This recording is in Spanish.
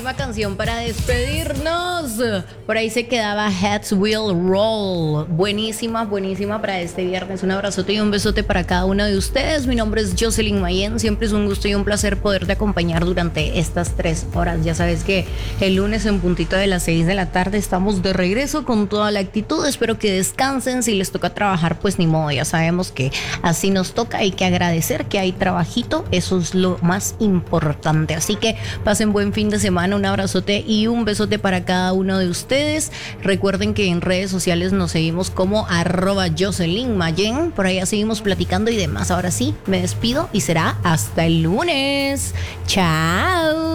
Una canción para despedirnos. Por ahí se quedaba Heads Will Roll. Buenísima, buenísima para este viernes. Un abrazote y un besote para cada uno de ustedes. Mi nombre es Jocelyn Mayen. Siempre es un gusto y un placer poderte acompañar durante estas 3 horas. Ya sabes que el lunes en puntito de las 6 de la tarde estamos de regreso con toda la actitud. Espero que descansen. Si les toca trabajar, pues ni modo. Ya sabemos que así nos toca. Hay que agradecer que hay trabajito. Eso es lo más importante. Así que pasen buen fin de semana. Un abrazote y un besote para cada uno de ustedes. Recuerden que en redes sociales nos seguimos como @JocelynMayen. Por allá seguimos platicando y demás. Ahora sí, me despido y será hasta el lunes. Chao.